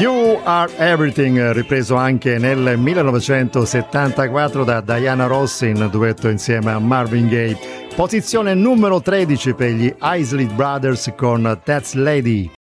You Are Everything, ripreso anche nel 1974 da Diana Ross in duetto insieme a Marvin Gaye. Posizione numero 13 per gli Isley Brothers con That's Lady.